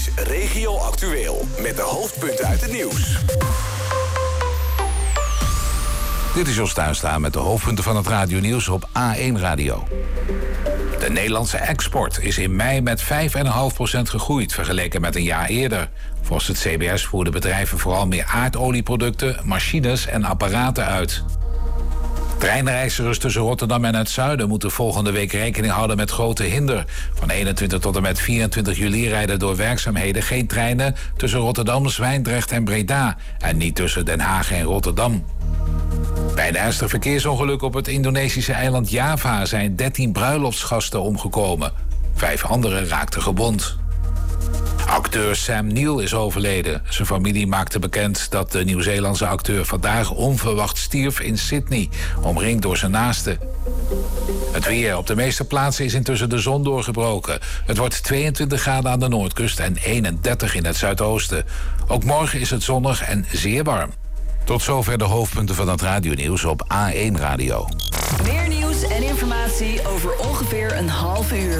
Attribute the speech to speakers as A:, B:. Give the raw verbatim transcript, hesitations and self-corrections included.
A: is Regio Actueel. Met de hoofdpunten uit het nieuws.
B: Dit is Jos Tuinstra met de hoofdpunten van het radionieuws op A één Radio. De Nederlandse export is in mei met vijf komma vijf procent gegroeid... vergeleken met een jaar eerder. Volgens het C B S voerden bedrijven vooral meer aardolieproducten, machines en apparaten uit. Treinreizigers tussen Rotterdam en het zuiden moeten volgende week rekening houden met grote hinder. Van eenentwintig tot en met vierentwintig juli rijden door werkzaamheden geen treinen tussen Rotterdam, Zwijndrecht en Breda. En niet tussen Den Haag en Rotterdam. Bij een ernstig verkeersongeluk op het Indonesische eiland Java zijn dertien bruiloftsgasten omgekomen. Vijf anderen raakten gewond. Acteur Sam Neill is overleden. Zijn familie maakte bekend dat de Nieuw-Zeelandse acteur vandaag onverwacht stierf in Sydney, omringd door zijn naasten. Het weer op de meeste plaatsen is intussen de zon doorgebroken. Het wordt tweeëntwintig graden aan de noordkust en eenendertig in het zuidoosten. Ook morgen is het zonnig en zeer warm. Tot zover de hoofdpunten van het radionieuws op A één Radio.
C: Meer nieuws en informatie over ongeveer een half uur.